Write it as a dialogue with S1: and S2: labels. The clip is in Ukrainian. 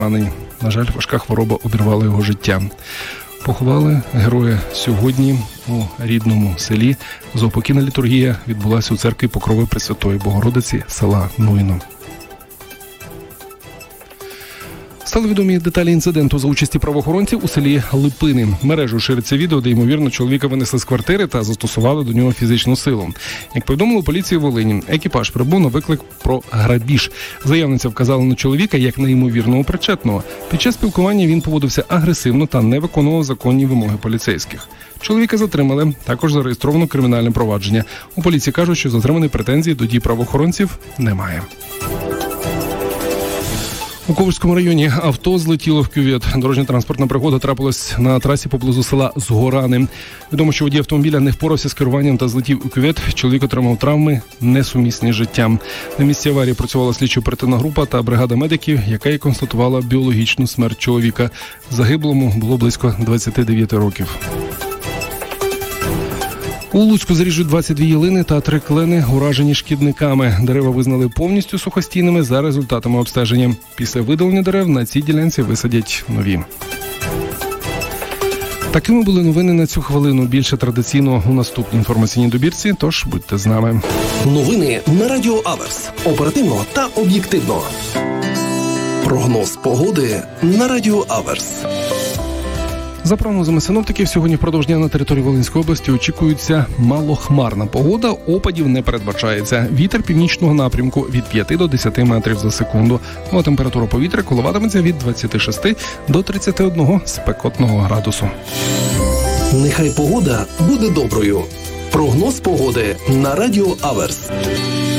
S1: На жаль, важка хвороба обірвала його життя. Поховали героя сьогодні у рідному селі. Заупокійна літургія відбулася у церкві Покрови Пресвятої Богородиці села Нуйно. Стали відомі деталі інциденту за участі правоохоронців у селі Липини. Мережу шириться відео, де, ймовірно, чоловіка винесли з квартири та застосували до нього фізичну силу. Як повідомили поліції Волині, екіпаж прибув на виклик про грабіж. Заявниця вказала на чоловіка як на ймовірного причетного. Під час спілкування він поводився агресивно та не виконував законні вимоги поліцейських. Чоловіка затримали, також зареєстровано кримінальне провадження. У поліції кажуть, що затриманий претензій до дій правоохоронців немає. У Ковальському районі авто злетіло в кювет. Дорожньо-транспортна пригода трапилась на трасі поблизу села Згорани. Відомо, що водій автомобіля не впорався з керуванням та злетів у кювет. Чоловік отримав травми, несумісні з життям. На місці аварії працювала слідчо-оперативна група та бригада медиків, яка і констатувала біологічну смерть чоловіка. Загиблому було близько 29 років. У Луцьку зріжуть 22 ялини та 3 клени, уражені шкідниками. Дерева визнали повністю сухостійними за результатами обстеження. Після видалення дерев на цій ділянці висадять нові. Такими були новини на цю хвилину. Більше традиційно у наступній інформаційній добірці, тож будьте з нами.
S2: Новини на Радіо Аверс. Оперативно та об'єктивно. Прогноз погоди на Радіо Аверс.
S1: За прогнозами синоптиків, сьогодні впродовж дня на території Волинської області очікується малохмарна погода, опадів не передбачається. Вітер північного напрямку від 5 до 10 метрів за секунду. А температура повітря коливатиметься від 26 до 31 спекотного градусу.
S2: Нехай погода буде доброю. Прогноз погоди на Радіо Аверс.